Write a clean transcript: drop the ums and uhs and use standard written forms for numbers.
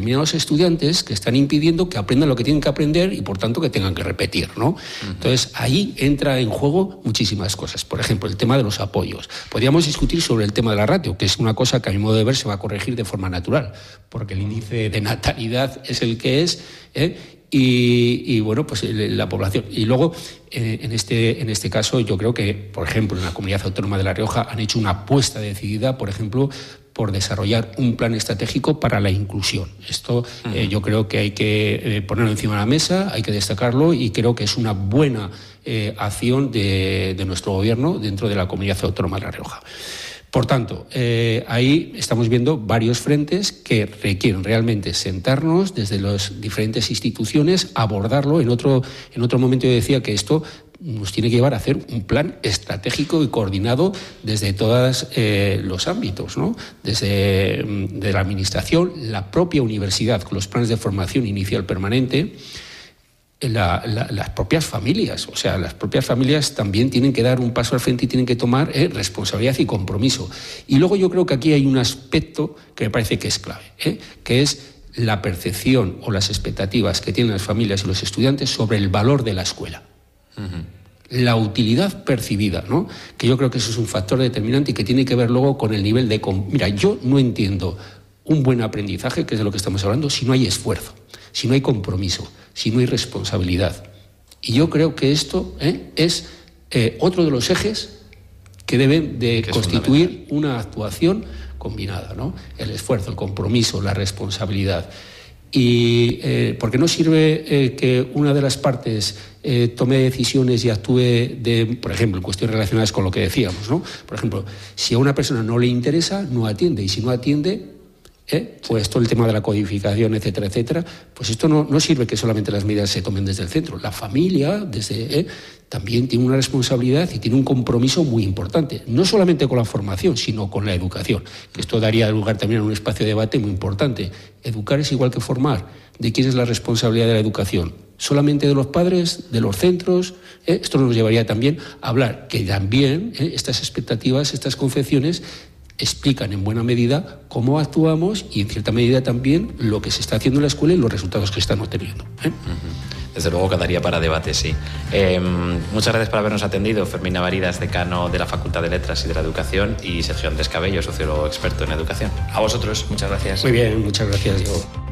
determinados estudiantes que están impidiendo que aprendan lo que tienen que aprender y, por tanto, que tengan que repetir, ¿no? Entonces, ahí entra en juego muchísimas cosas. Por ejemplo, el tema de los apoyos. Podríamos discutir sobre el tema de la ratio, que es una cosa que, a mi modo de ver, se va a corregir de forma natural, porque el índice de natalidad es el que es, y bueno, pues la población. Y luego, en este caso, yo creo que, por ejemplo, en la Comunidad Autónoma de La Rioja han hecho una apuesta decidida, por ejemplo, por desarrollar un plan estratégico para la inclusión. Esto yo creo que hay que ponerlo encima de la mesa, hay que destacarlo, y creo que es una buena acción de nuestro gobierno dentro de la Comunidad Autónoma de La Rioja. Por tanto, ahí estamos viendo varios frentes que requieren realmente sentarnos desde las diferentes instituciones, abordarlo. En otro momento yo decía que esto nos tiene que llevar a hacer un plan estratégico y coordinado desde todos los ámbitos, ¿no? Desde de la administración, la propia universidad, con los planes de formación inicial permanente, las propias familias. O sea, las propias familias también tienen que dar un paso al frente y tienen que tomar responsabilidad y compromiso. Y luego yo creo que aquí hay un aspecto que me parece que es clave, que es la percepción o las expectativas que tienen las familias y los estudiantes sobre el valor de la escuela. La utilidad percibida, ¿no? Que yo creo que eso es un factor determinante y que tiene que ver luego con el nivel de... Mira, yo no entiendo un buen aprendizaje, que es de lo que estamos hablando, si no hay esfuerzo, si no hay compromiso, si no hay responsabilidad. Y yo creo que esto es otro de los ejes que deben de constituir una actuación combinada, ¿no? El esfuerzo, el compromiso, la responsabilidad. Y porque no sirve que una de las partes tome decisiones y actúe por ejemplo, en cuestiones relacionadas con lo que decíamos, ¿no? Por ejemplo, si a una persona no le interesa, no atiende, y si no atiende, pues todo el tema de la codificación, etcétera, etcétera, pues esto no sirve que solamente las medidas se tomen desde el centro. La familia también tiene una responsabilidad y tiene un compromiso muy importante, no solamente con la formación, sino con la educación, que esto daría lugar también a un espacio de debate muy importante. Educar es igual que formar. ¿De quién es la responsabilidad de la educación? ¿Solamente de los padres, de los centros? Esto nos llevaría también a hablar que también estas expectativas, estas concepciones, explican en buena medida cómo actuamos y en cierta medida también lo que se está haciendo en la escuela y los resultados que están obteniendo. Desde luego quedaría para debate, sí. Muchas gracias por habernos atendido. Fermín Navaridas, decano de la Facultad de Letras y de la Educación, y Sergio Andrés Cabello, sociólogo experto en educación. A vosotros, muchas gracias. Muy bien, muchas gracias, Diego.